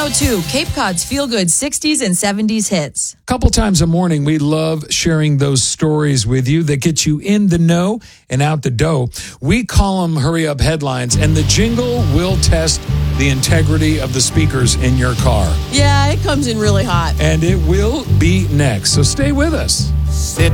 102, Cape Cod's feel-good 60s and 70s hits. A couple times a morning, we love sharing those stories with you that get you in the know and out the dough. We call them Hurry Up Headlines, and the jingle will test the integrity of the speakers in your car. Yeah, it comes in really hot. And it will be next, so stay with us. Sit